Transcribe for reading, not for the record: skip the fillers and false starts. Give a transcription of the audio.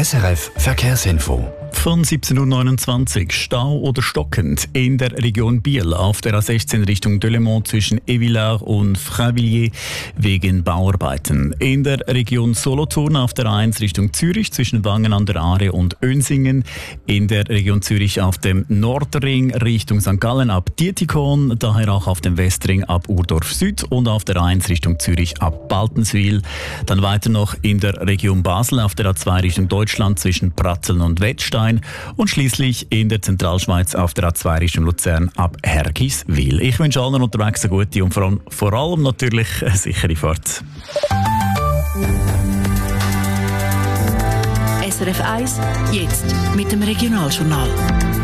SRF Verkehrsinfo. Von 17.29 Uhr Stau oder stockend in der Region Biel auf der A16 Richtung Delemont zwischen Evillard und Fravilliers wegen Bauarbeiten. In der Region Solothurn auf der A1 Richtung Zürich zwischen Wangen an der Aare und Önsingen. In der Region Zürich auf dem Nordring Richtung St. Gallen ab Dietikon, daher auch auf dem Westring ab Urdorf Süd und auf der A1 Richtung Zürich ab Baltenswil. Dann weiter noch in der Region Basel auf der A2 Richtung Deutschland zwischen Pratzeln und Wettstein. Und schließlich in der Zentralschweiz auf der A2 Richtung Luzern ab Hergiswil. Ich wünsche allen unterwegs eine gute und vor allem natürlich eine sichere Fahrt. SRF 1, jetzt mit dem Regionaljournal.